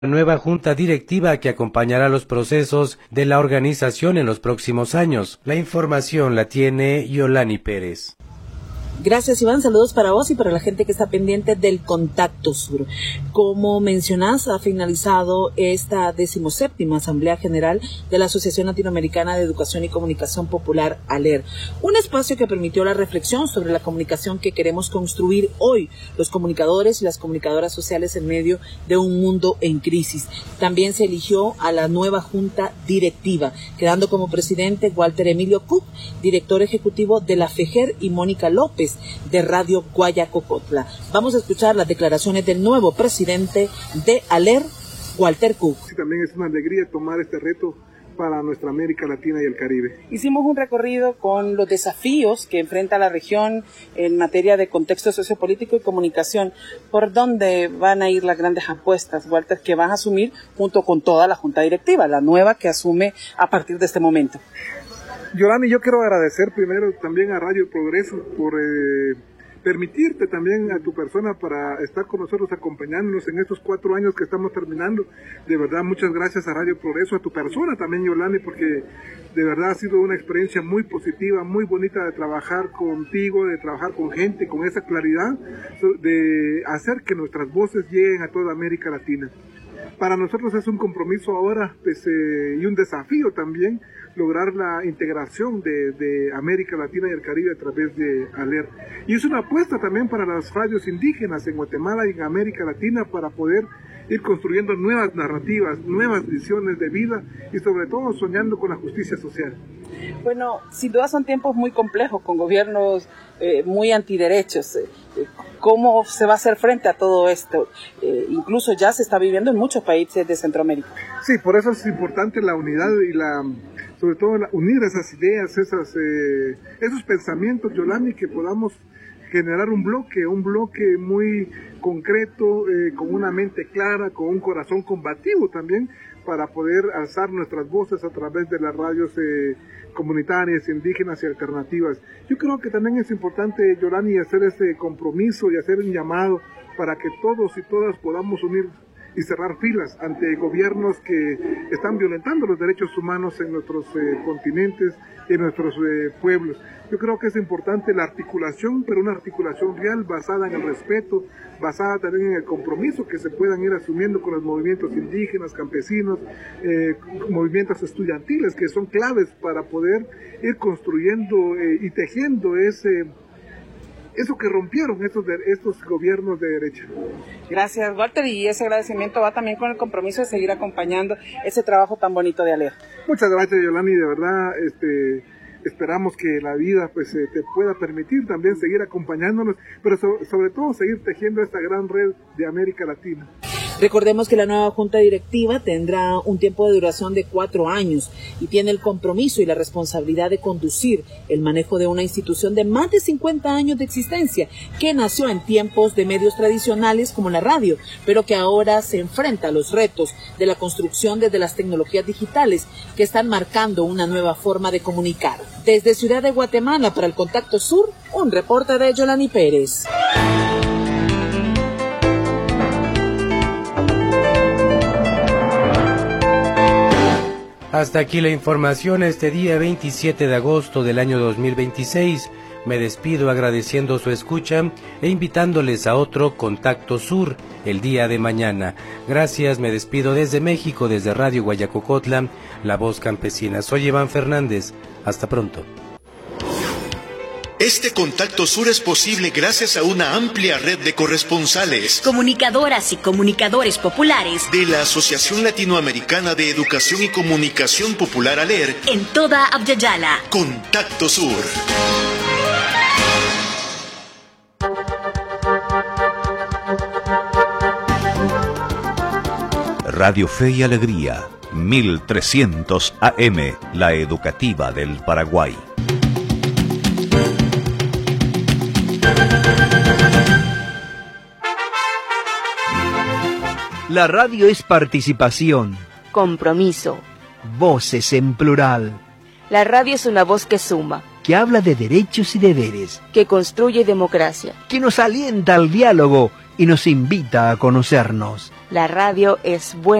nueva junta directiva que acompañará los procesos de la organización en los próximos años. La información la tiene Yolani Pérez. Gracias, Iván. Saludos para vos y para la gente que está pendiente del Contacto Sur. Como mencionás, ha finalizado esta 17ª Asamblea General de la Asociación Latinoamericana de Educación y Comunicación Popular, ALER. Un espacio que permitió la reflexión sobre la comunicación que queremos construir hoy, los comunicadores y las comunicadoras sociales en medio de un mundo en crisis. También se eligió a la nueva Junta Directiva, quedando como presidente Walter Emilio Cook, director ejecutivo de la FEGER, y Mónica López, de Radio Guayacocotla. Vamos a escuchar las declaraciones del nuevo presidente de ALER, Walter Cook. Sí, también es una alegría tomar este reto para nuestra América Latina y el Caribe. Hicimos un recorrido con los desafíos que enfrenta la región en materia de contexto sociopolítico y comunicación. ¿Por dónde van a ir las grandes apuestas, Walter, que van a asumir junto con toda la Junta Directiva, la nueva que asume a partir de este momento? Yolani, yo quiero agradecer primero también a Radio Progreso por permitirte también a tu persona para estar con nosotros acompañándonos en estos 4 años que estamos terminando. De verdad, muchas gracias a Radio Progreso, a tu persona también, Yolani, porque de verdad ha sido una experiencia muy positiva, muy bonita de trabajar contigo, de trabajar con gente, con esa claridad, de hacer que nuestras voces lleguen a toda América Latina. Para nosotros es un compromiso ahora y un desafío también lograr la integración de América Latina y el Caribe a través de ALER. Y es una apuesta también para las radios indígenas en Guatemala y en América Latina para poder ir construyendo nuevas narrativas, nuevas visiones de vida y sobre todo soñando con la justicia social. Bueno, sin duda son tiempos muy complejos con gobiernos muy antiderechos. ¿Cómo se va a hacer frente a todo esto? Incluso ya se está viviendo en muchos países de Centroamérica. Sí, por eso es importante la unidad y sobre todo unir esas ideas, esos pensamientos, Yolani, que podamos generar un bloque muy concreto, con una mente clara, con un corazón combativo también, para poder alzar nuestras voces a través de las radios comunitarias, indígenas y alternativas. Yo creo que también es importante, Yolani, hacer ese compromiso y hacer un llamado para que todos y todas podamos unir y cerrar filas ante gobiernos que están violentando los derechos humanos en nuestros continentes y en nuestros pueblos. Yo creo que es importante la articulación, pero una articulación real basada en el respeto, basada también en el compromiso que se puedan ir asumiendo con los movimientos indígenas, campesinos, movimientos estudiantiles, que son claves para poder ir construyendo y tejiendo eso que rompieron estos gobiernos de derecha. Gracias, Walter, y ese agradecimiento va también con el compromiso de seguir acompañando ese trabajo tan bonito de ALER. Muchas gracias, Yolani, de verdad, esperamos que la vida te pueda permitir también seguir acompañándonos, pero sobre todo seguir tejiendo esta gran red de América Latina. Recordemos que la nueva Junta Directiva tendrá un tiempo de duración de 4 años y tiene el compromiso y la responsabilidad de conducir el manejo de una institución de más de 50 años de existencia, que nació en tiempos de medios tradicionales como la radio, pero que ahora se enfrenta a los retos de la construcción desde las tecnologías digitales que están marcando una nueva forma de comunicar. Desde Ciudad de Guatemala para el Contacto Sur, un reporte de Yolani Pérez. Hasta aquí la información este día 27 de agosto del año 2026. Me despido agradeciendo su escucha e invitándoles a otro Contacto Sur el día de mañana. Gracias, me despido desde México, desde Radio Guayacocotla, La Voz Campesina. Soy Iván Fernández. Hasta pronto. Este Contacto Sur es posible gracias a una amplia red de corresponsales, comunicadoras y comunicadores populares de la Asociación Latinoamericana de Educación y Comunicación Popular ALER en toda Abya-Yala. Contacto Sur. Radio Fe y Alegría, 1300 AM, la educativa del Paraguay. La radio es participación, compromiso, voces en plural. La radio es una voz que suma, que habla de derechos y deberes, que construye democracia, que nos alienta al diálogo y nos invita a conocernos. La radio es buena.